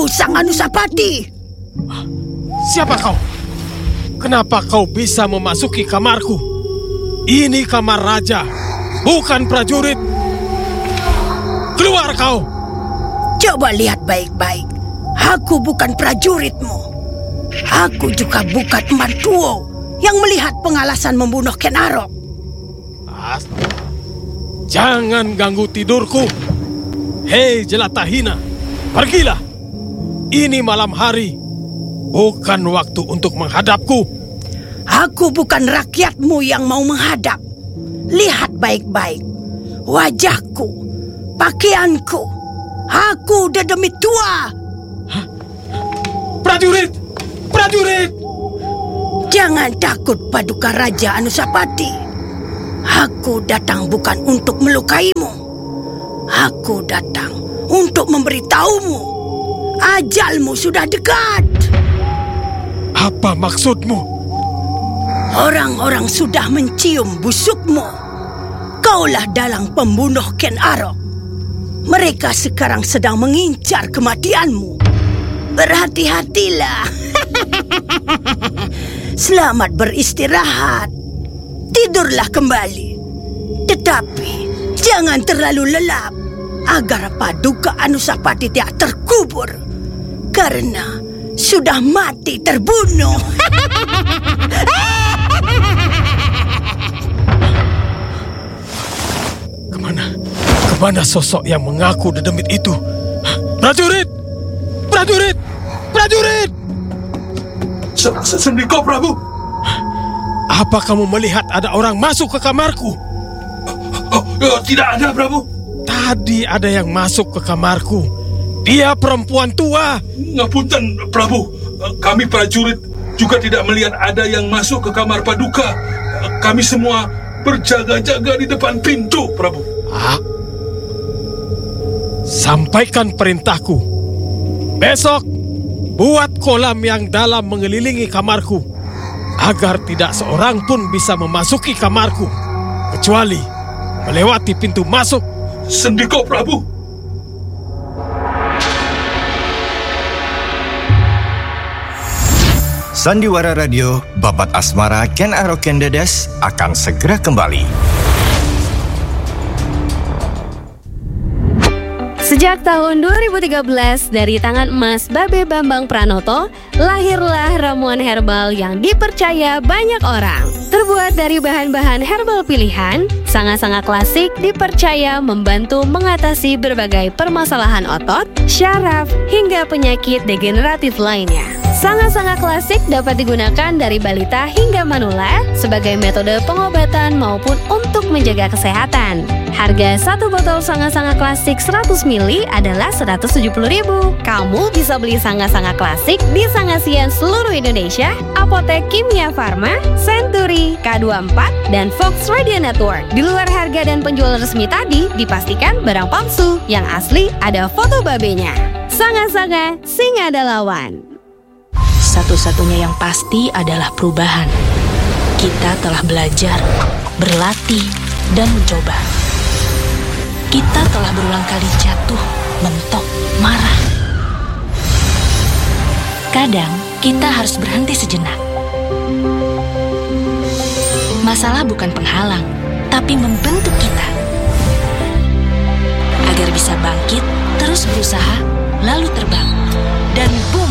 Aku sang Anusapati. Siapa kau? Kenapa kau bisa memasuki kamarku? Ini kamar raja, bukan prajurit. Keluar kau! Coba lihat baik-baik. Aku bukan prajuritmu. Aku juga bukan Emban Tuo yang melihat pengalasan membunuh Ken Arok. Jangan ganggu tidurku. Hei jelata hina, pergilah. Ini malam hari, bukan waktu untuk menghadapku. Aku bukan rakyatmu yang mau menghadap. Lihat baik-baik. Wajahku, pakaianku. Aku udah demi tua. Hah? Prajurit! Prajurit! Jangan takut, Paduka Raja Anusapati. Aku datang bukan untuk melukaimu. Aku datang untuk memberitahumu. Ajalmu sudah dekat. Apa maksudmu? Orang-orang sudah mencium busukmu. Kaulah dalang pembunuh Ken Arok. Mereka sekarang sedang mengincar kematianmu. Berhati-hatilah. Selamat beristirahat. Tidurlah kembali. Tetapi jangan terlalu lelap agar Paduka Anusapati tidak terkubur karena sudah mati terbunuh. Kemana sosok yang mengaku dedemit itu? Prajurit! Prajurit! Prajurit! Sendiko, Prabu. Apa kamu melihat ada orang masuk ke kamarku? Tidak ada, Prabu. Tadi ada yang masuk ke kamarku. Dia perempuan tua. Ngapunten, Prabu. Kami prajurit juga tidak melihat ada yang masuk ke kamar Paduka. Kami semua berjaga-jaga di depan pintu, Prabu. Sampaikan perintahku. Besok, buat kolam yang dalam mengelilingi kamarku, agar tidak seorang pun bisa memasuki kamarku, kecuali melewati pintu masuk. Sendiko, Prabu. Sandiwara Radio Babat Asmara Ken Arok Ken Dedes akan segera kembali. Sejak tahun 2013, dari tangan emas Babe Bambang Pranoto, lahirlah ramuan herbal yang dipercaya banyak orang. Terbuat dari bahan-bahan herbal pilihan, sangat-sangat klasik dipercaya membantu mengatasi berbagai permasalahan otot, syaraf, hingga penyakit degeneratif lainnya. Sangat-sangat klasik dapat digunakan dari balita hingga manula sebagai metode pengobatan maupun untuk menjaga kesehatan. Harga satu botol sangat-sangat klasik 100 ml adalah Rp170.000. Kamu bisa beli sangat-sangat klasik di Sangasian seluruh Indonesia, Apotek Kimia Farma, Century, K24, dan Fox Radio Network. Di luar harga dan penjual resmi tadi, dipastikan barang palsu. Yang asli ada foto babenya. Sangat-sangat sing ada lawan. Satu-satunya yang pasti adalah perubahan. Kita telah belajar, berlatih, dan mencoba. Kita telah berulang kali jatuh, mentok, marah. Kadang kita harus berhenti sejenak. Masalah bukan penghalang, tapi membentuk kita. Agar bisa bangkit, terus berusaha, lalu terbang. Dan boom!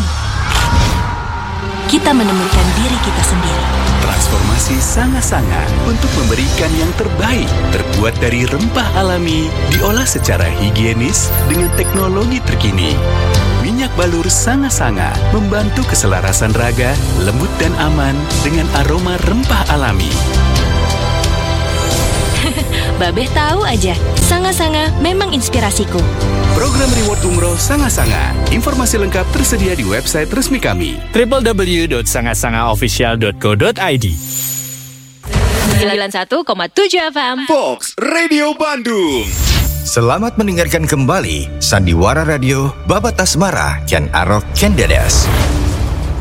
Kita menemukan diri kita sendiri. Transformasi Sanga-Sanga untuk memberikan yang terbaik, terbuat dari rempah alami, diolah secara higienis dengan teknologi terkini. Minyak balur Sanga-Sanga membantu keselarasan raga, lembut dan aman dengan aroma rempah alami. Babeh tahu aja, Sanga-Sanga memang inspirasiku. Program reward umroh Sanga-Sanga. Informasi lengkap tersedia di website resmi kami www.sangasangaofficial.co.id. 91,7 FM Fox Radio Bandung. Selamat mendengarkan kembali Sandiwara Radio Babat Asmara Ken Arok Ken Dedes.